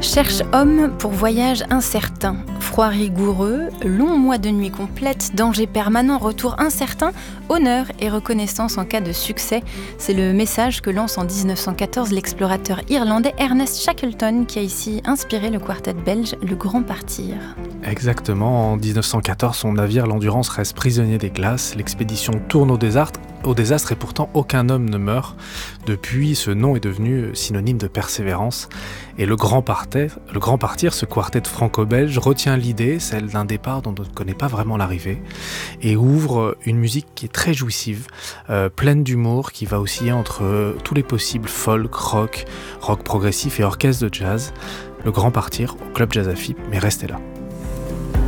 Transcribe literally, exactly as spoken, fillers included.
Cherche homme pour voyage incertain. Froid rigoureux, long mois de nuit complète, danger permanent, retour incertain, honneur et reconnaissance en cas de succès. C'est le message que lance en dix-neuf cent quatorze l'explorateur irlandais Ernest Shackleton qui a ici inspiré le quartet belge Le Grand Partir. Exactement, en dix-neuf cent quatorze, son navire l'Endurance reste prisonnier des glaces, l'expédition tourne au désastre, au désastre et pourtant aucun homme ne meurt. Depuis, ce nom est devenu synonyme de persévérance. Et le Grand Partir, le Grand Partir, ce quartet franco-belge, retient l'idée, celle d'un départ dont on ne connaît pas vraiment l'arrivée, et ouvre une musique qui est très jouissive, euh, pleine d'humour, qui va osciller entre euh, tous les possibles folk, rock, rock progressif et orchestre de jazz. Le Grand Partir au Club Jazz Afip, mais restez là.